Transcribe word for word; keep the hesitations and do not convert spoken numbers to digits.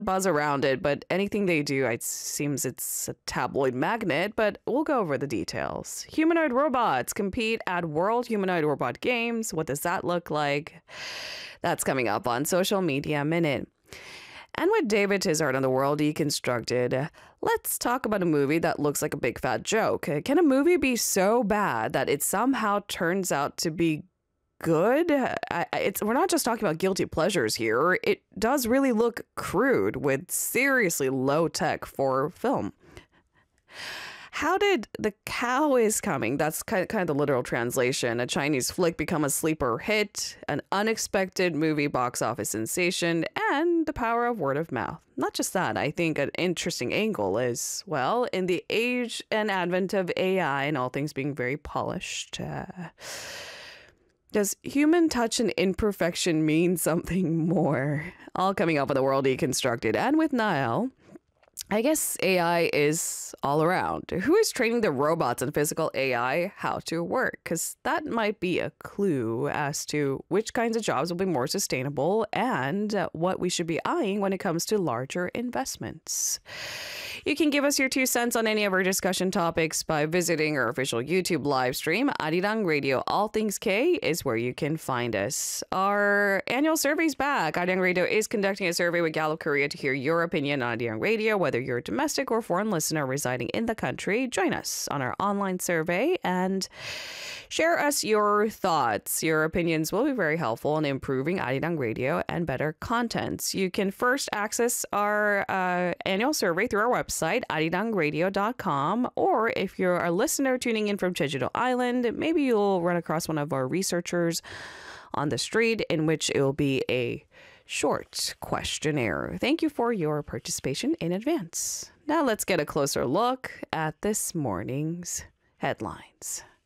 buzz around it, but anything they do, it seems it's a tabloid magnet, but we'll go over the details. Humanoid robots compete at World Humanoid Robot Games. What does that look like? That's coming up on Social Media Minute. And with David Tizard on the World Deconstructed, let's talk about a movie that looks like a big fat joke. Can a movie be so bad that it somehow turns out to be good? I, it's we're not just talking about guilty pleasures here. It does really look crude with seriously low tech for film. How did The Cow is Coming, that's kind of, kind of the literal translation, a Chinese flick, become a sleeper hit, an unexpected movie box office sensation, and the power of word of mouth? Not just that, I think an interesting angle is, well, in the age and advent of A I and all things being very polished, uh, does human touch and imperfection mean something more? All coming up on The World Deconstructed. And with Niall, I guess A I is all around. Who is training the robots and physical A I how to work? Because that might be a clue as to which kinds of jobs will be more sustainable and uh, what we should be eyeing when it comes to larger investments. You can give us your two cents on any of our discussion topics by visiting our official YouTube live stream. Arirang Radio All Things K is where you can find us. Our annual survey's back. Arirang Radio is conducting a survey with Gallup Korea to hear your opinion on Arirang Radio, whether you're a domestic or foreign listener residing in the country. Join us on our online survey and share us your thoughts. Your opinions will be very helpful in improving Arirang Radio and better contents. You can first access our uh, annual survey through our website, arirang radio dot com, or if you're a listener tuning in from Jeju-do Island, maybe you'll run across one of our researchers on the street, in which it will be a short questionnaire. Thank you for your participation in advance. Now let's get a closer look at this morning's headlines.